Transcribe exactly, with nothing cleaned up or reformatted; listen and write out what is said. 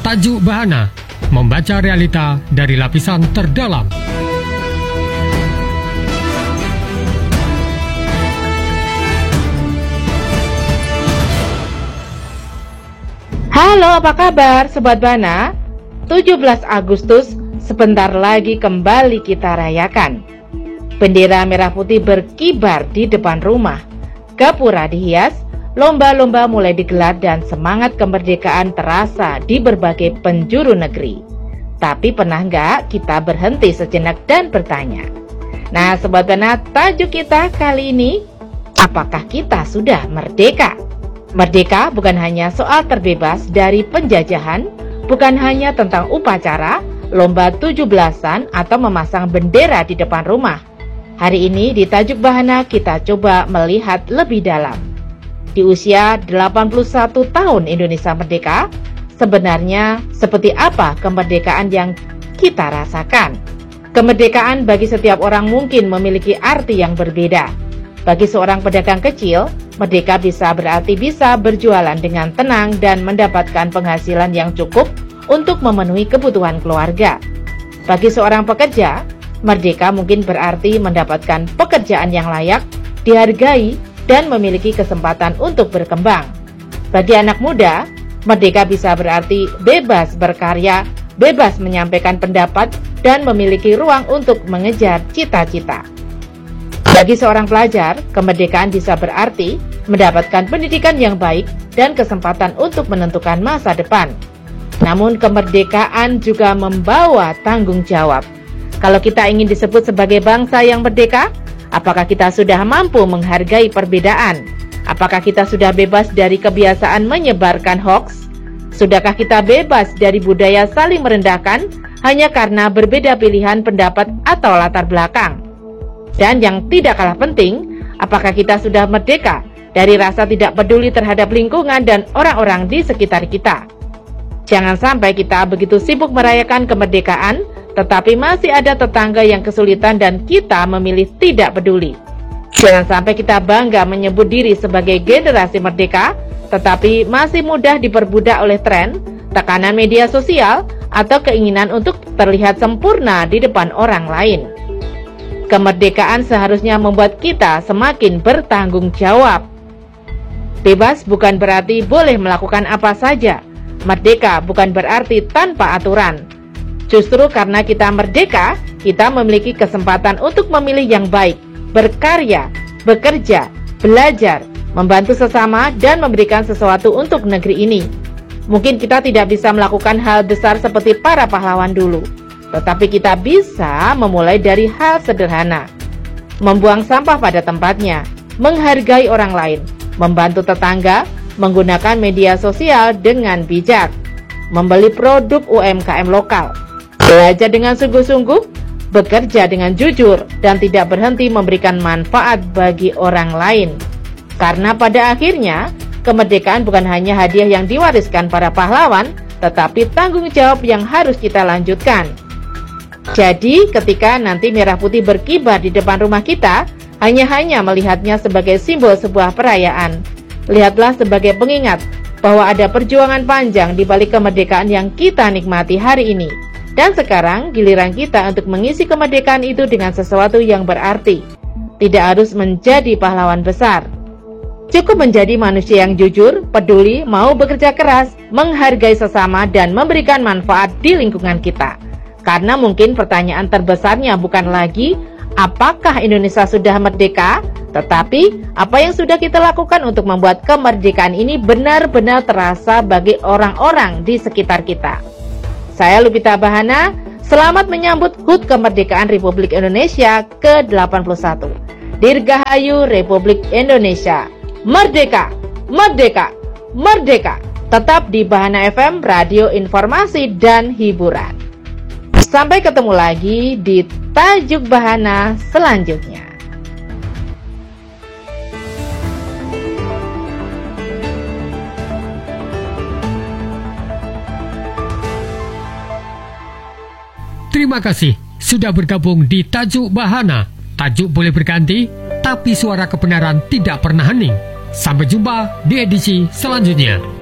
Tajuk Bahana, membaca realita dari lapisan terdalam. Halo, apa kabar Sobat Bahana? tujuh belas Agustus sebentar lagi kembali kita rayakan. Bendera merah putih berkibar di depan rumah, gapura dihias, lomba-lomba mulai digelar dan semangat kemerdekaan terasa di berbagai penjuru negeri. Tapi pernah nggak kita berhenti sejenak dan bertanya? Nah Sobat Bahana, tajuk kita kali ini, apakah kita sudah merdeka? Merdeka bukan hanya soal terbebas dari penjajahan, bukan hanya tentang upacara, lomba tujuh belasan atau memasang bendera di depan rumah. Hari ini di Tajuk Bahana kita coba melihat lebih dalam. Di usia delapan puluh satu tahun Indonesia merdeka, sebenarnya seperti apa kemerdekaan yang kita rasakan? Kemerdekaan bagi setiap orang mungkin memiliki arti yang berbeda. Bagi seorang pedagang kecil, merdeka bisa berarti bisa berjualan dengan tenang dan mendapatkan penghasilan yang cukup untuk memenuhi kebutuhan keluarga. Bagi seorang pekerja, merdeka mungkin berarti mendapatkan pekerjaan yang layak, dihargai, dan memiliki kesempatan untuk berkembang. Bagi anak muda, merdeka bisa berarti bebas berkarya, bebas menyampaikan pendapat, dan memiliki ruang untuk mengejar cita-cita. Bagi seorang pelajar, kemerdekaan bisa berarti mendapatkan pendidikan yang baik dan kesempatan untuk menentukan masa depan. Namun kemerdekaan juga membawa tanggung jawab. Kalau kita ingin disebut sebagai bangsa yang merdeka, apakah kita sudah mampu menghargai perbedaan? Apakah kita sudah bebas dari kebiasaan menyebarkan hoaks? Sudahkah kita bebas dari budaya saling merendahkan hanya karena berbeda pilihan pendapat atau latar belakang? Dan yang tidak kalah penting, apakah kita sudah merdeka dari rasa tidak peduli terhadap lingkungan dan orang-orang di sekitar kita? Jangan sampai kita begitu sibuk merayakan kemerdekaan, tetapi masih ada tetangga yang kesulitan dan kita memilih tidak peduli. Jangan sampai kita bangga menyebut diri sebagai generasi merdeka, tetapi masih mudah diperbudak oleh tren, tekanan media sosial, atau keinginan untuk terlihat sempurna di depan orang lain. Kemerdekaan seharusnya membuat kita semakin bertanggung jawab. Bebas bukan berarti boleh melakukan apa saja. Merdeka bukan berarti tanpa aturan. Justru karena kita merdeka, kita memiliki kesempatan untuk memilih yang baik, berkarya, bekerja, belajar, membantu sesama, dan memberikan sesuatu untuk negeri ini. Mungkin kita tidak bisa melakukan hal besar seperti para pahlawan dulu, tetapi kita bisa memulai dari hal sederhana. Membuang sampah pada tempatnya, menghargai orang lain, membantu tetangga, menggunakan media sosial dengan bijak, membeli produk U M K M lokal, belajar dengan sungguh-sungguh, bekerja dengan jujur, dan tidak berhenti memberikan manfaat bagi orang lain. Karena pada akhirnya, kemerdekaan bukan hanya hadiah yang diwariskan para pahlawan, tetapi tanggung jawab yang harus kita lanjutkan. Jadi, ketika nanti merah putih berkibar di depan rumah kita, hanya-hanya melihatnya sebagai simbol sebuah perayaan. Lihatlah sebagai pengingat bahwa ada perjuangan panjang di balik kemerdekaan yang kita nikmati hari ini. Dan sekarang giliran kita untuk mengisi kemerdekaan itu dengan sesuatu yang berarti. Tidak harus menjadi pahlawan besar. Cukup menjadi manusia yang jujur, peduli, mau bekerja keras, menghargai sesama, dan memberikan manfaat di lingkungan kita. Karena mungkin pertanyaan terbesarnya bukan lagi apakah Indonesia sudah merdeka, tetapi apa yang sudah kita lakukan untuk membuat kemerdekaan ini benar-benar terasa bagi orang-orang di sekitar kita. Saya Lupita Bahana, selamat menyambut H U T Kemerdekaan Republik Indonesia ke delapan puluh satu. Dirgahayu Republik Indonesia. Merdeka, merdeka, merdeka. Tetap di Bahana F M, radio informasi dan hiburan. Sampai ketemu lagi di Tajuk Bahana selanjutnya. Terima kasih sudah bergabung di Tajuk Bahana. Tajuk boleh berganti, tapi suara kebenaran tidak pernah hening. Sampai jumpa di edisi selanjutnya.